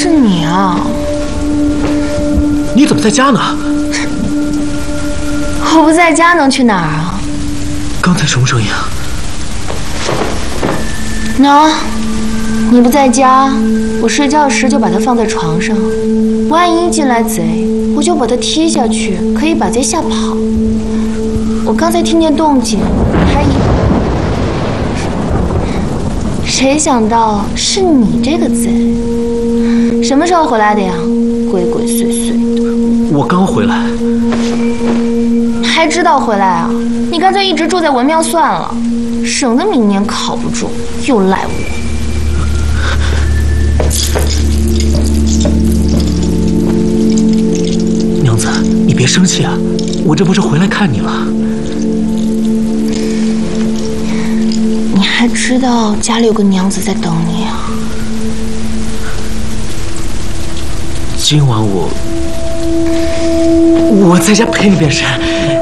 是你啊！ 你怎么在家呢？ 我不在家能去哪儿啊？ 刚才什么声音啊？ 喏，你不在家，我睡觉时就把它放在床上，万一进来贼，我就把它踢下去，可以把贼吓跑。我刚才听见动静，还以为……谁想到是你这个贼？什么时候回来的呀？鬼鬼祟祟的。 我刚回来。 还知道回来啊？你干脆一直住在文庙算了，省得明年考不中又赖我。 娘子，你别生气啊，我这不是回来看你了。 你还知道家里有个娘子在等你啊？ 今晚我在家陪你变身。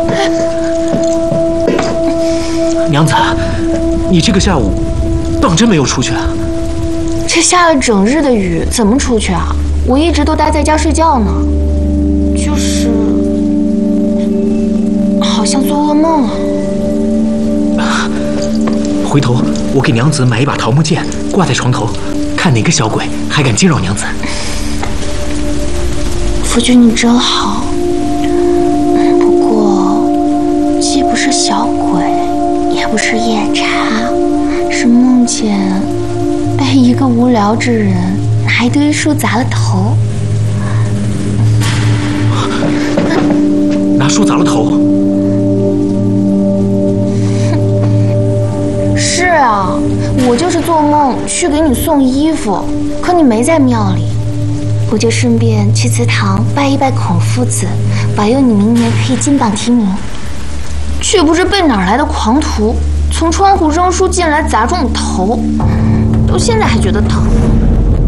娘子，你这个下午当真没有出去啊？ 这下了整日的雨，怎么出去啊？我一直都待在家睡觉呢，就是好像做噩梦啊。 回头我给娘子买一把桃木剑，挂在床头，看哪个小鬼还敢惊扰娘子。 夫君你真好，不过既不是小鬼，也不是夜叉，是梦见被一个无聊之人拿一堆书砸了头。 拿书砸了头？ 是啊，我就是做梦去给你送衣服，可你没在庙里，我就顺便去祠堂拜一拜孔夫子，保佑你明年可以金榜题名。却不知被哪儿来的狂徒从窗户扔书进来砸中头，到现在还觉得疼。